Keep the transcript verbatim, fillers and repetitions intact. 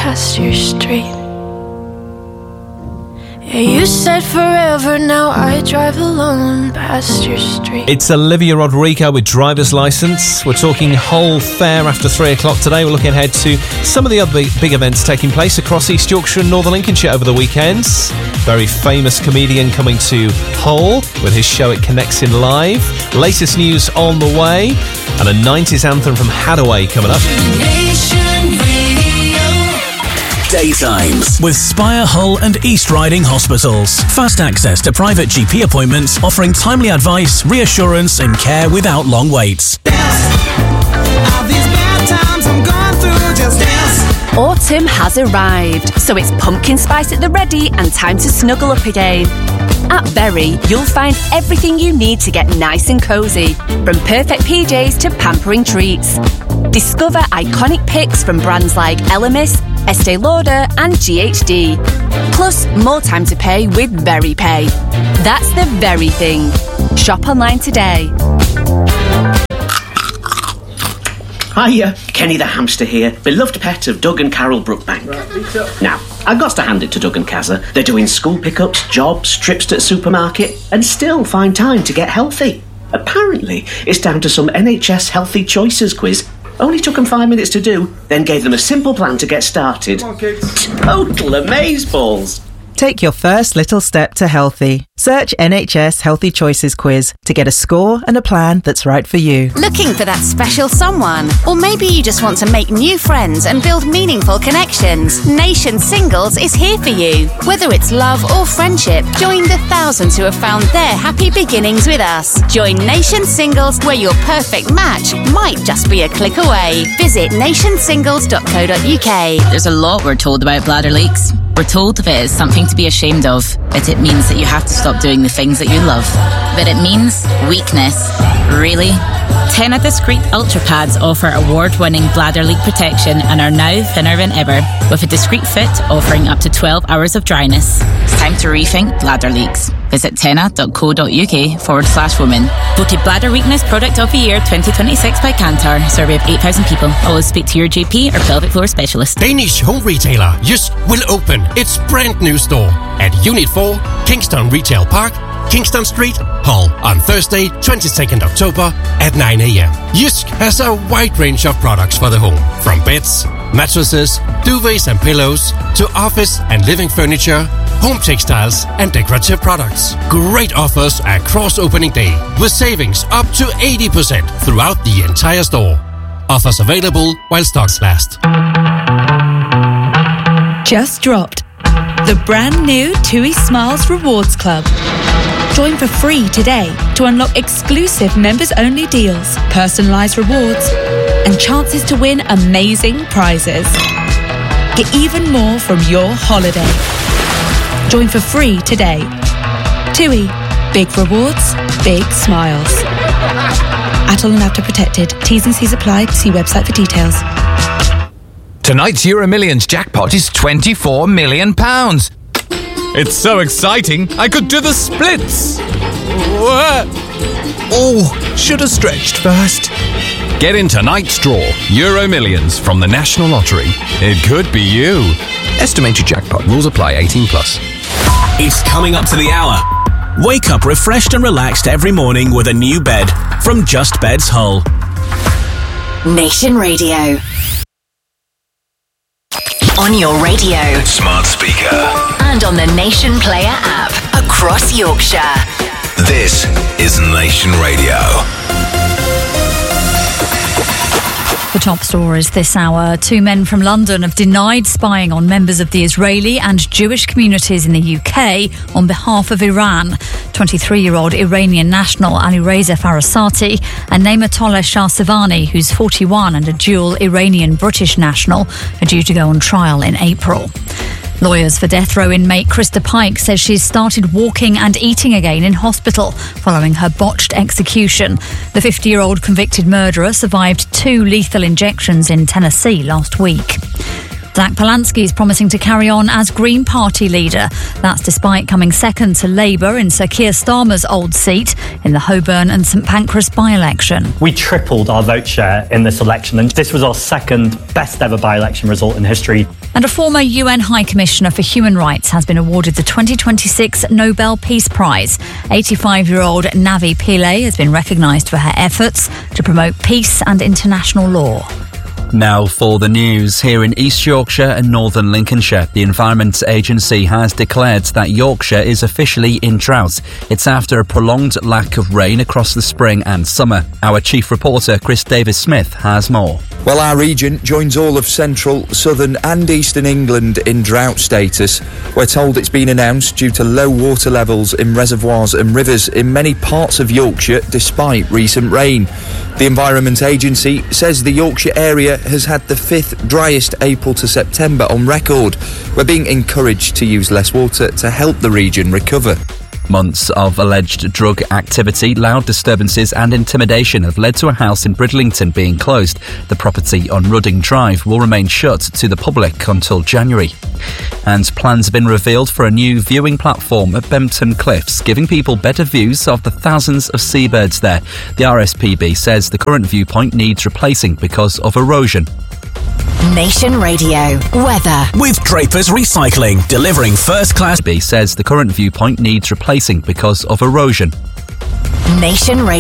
past your street. Yeah, you said forever, now I drive alone past your street. It's Olivia Rodrigo with Driver's License. We're talking Hull Fair after three o'clock today. We're looking ahead to some of the other big, big events taking place across East Yorkshire and Northern Lincolnshire over the weekends. Very famous comedian coming to Hull with his show It Connects in Live. Latest news on the way. And a nineties anthem from Hadaway coming up. Daytimes with Spire, Hull and East Riding Hospitals. Fast access to private G P appointments, offering timely advice, reassurance and care without long waits. Autumn has arrived, so it's pumpkin spice at the ready and time to snuggle up again. At Berry, you'll find everything you need to get nice and cosy, from perfect P Js to pampering treats. Discover iconic picks from brands like Elemis, Estee Lauder and G H D. Plus, more time to pay with Berry Pay. That's the very thing. Shop online today. Hiya, Kenny the hamster here, beloved pet of Doug and Carol Brookbank. Right, now, I've got to hand it to Doug and Kazza. They're doing school pickups, jobs, trips to the supermarket, and still find time to get healthy. Apparently, it's down to some N H S Healthy Choices quiz. Only took them five minutes to do, then gave them a simple plan to get started. Come on, kids. Total amazeballs. Take your first little step to healthy. Search N H S Healthy Choices quiz to get a score and a plan that's right for you. Looking for that special someone? Or maybe you just want to make new friends and build meaningful connections? Nation Singles is here for you. Whether it's love or friendship, join the thousands who have found their happy beginnings with us. Join Nation Singles, where your perfect match might just be a click away. Visit nation singles dot co dot uk. There's a lot we're told about bladder leaks. We're told that it is something to be ashamed of, that it means that you have to stop doing the things that you love. But it means weakness. Really? Tena Discreet Ultra Pads offer award-winning bladder leak protection and are now thinner than ever, with a discreet fit offering up to twelve hours of dryness. It's time to rethink bladder leaks. Visit tena dot co dot uk forward slash women. Voted Bladder Weakness Product of the Year twenty twenty-six by Kantar. Survey of eight thousand people. Always speak to your G P or pelvic floor specialist. Danish home retailer Jysk will open its brand new store at Unit four, Kingston Retail Park, Kingston Street, Hull, on Thursday, twenty-second October at nine a.m. Jysk has a wide range of products for the home, from beds, mattresses, duvets and pillows, to office and living furniture, home textiles and decorative products. Great offers across opening day, with savings up to eighty percent throughout the entire store. Offers available while stocks last. Just dropped the brand new TUI Smiles Rewards Club. Join for free today to unlock exclusive members-only deals, personalised rewards, and chances to win amazing prizes. Get even more from your holiday. Join for free today. TUI. Big rewards, big smiles. Atoll and After Protected. T's and C's apply. See website for details. Tonight's Euro Millions jackpot is twenty-four million pounds. It's so exciting, I could do the splits. Oh, should have stretched first. Get in tonight's draw, Euro Millions from the National Lottery. It could be you. Estimated jackpot. Rules apply. eighteen plus. It's coming up to the hour. Wake up refreshed and relaxed every morning with a new bed from Just Beds Hull. Nation Radio. On your radio, smart speaker, and on the Nation Player app across Yorkshire. This is Nation Radio. The top stories this hour. Two men from London have denied spying on members of the Israeli and Jewish communities in the U K on behalf of Iran. twenty-three-year-old Iranian national Alireza Farasati and Nematollah Shahsevani, who's forty-one and a dual Iranian-British national, are due to go on trial in April. Lawyers for death row inmate Krista Pike says she's started walking and eating again in hospital following her botched execution. The fifty-year-old convicted murderer survived two lethal injections in Tennessee last week. Zach Polanski is promising to carry on as Green Party leader. That's despite coming second to Labour in Sir Keir Starmer's old seat in the Holborn and St Pancras by-election. We tripled our vote share in this election, and this was our second best ever by-election result in history. And a former U N High Commissioner for Human Rights has been awarded the twenty twenty-six Nobel Peace Prize. eighty-five-year-old Navi Pillay has been recognised for her efforts to promote peace and international law. Now for the news. Here in East Yorkshire and Northern Lincolnshire, the Environment Agency has declared that Yorkshire is officially in drought. It's after a prolonged lack of rain across the spring and summer. Our chief reporter, Chris Davis-Smith, has more. Well, our region joins all of central, southern and eastern England in drought status. We're told it's been announced due to low water levels in reservoirs and rivers in many parts of Yorkshire despite recent rain. The Environment Agency says the Yorkshire area has had the fifth driest April to September on record. We're being encouraged to use less water to help the region recover. Months of alleged drug activity, loud disturbances and intimidation have led to a house in Bridlington being closed. The property on Rudding Drive will remain shut to the public until January. And plans have been revealed for a new viewing platform at Bempton Cliffs, giving people better views of the thousands of seabirds there. The R S P B says the current viewpoint needs replacing because of erosion. Nation Radio weather with Draper's Recycling, delivering first class. B says the current viewpoint needs replacing because of erosion. Nation Radio.